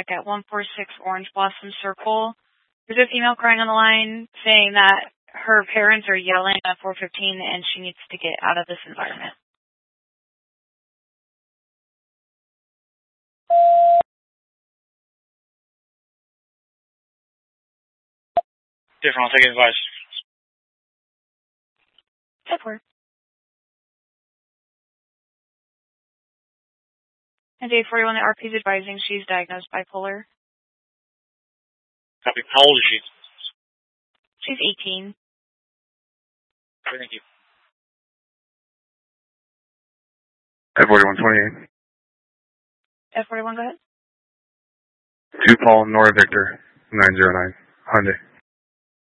at 146 Orange Blossom Circle. There's a female crying on the line saying that her parents are yelling at 415 and she needs to get out of this environment. Different, I'll take advice. 10-4. And day 41, the RP is advising she's diagnosed bipolar. Copy. How old is she? She's 18. Thank you. F4128. F41, go ahead. 2 Paul Nora Victor 909. Hyundai.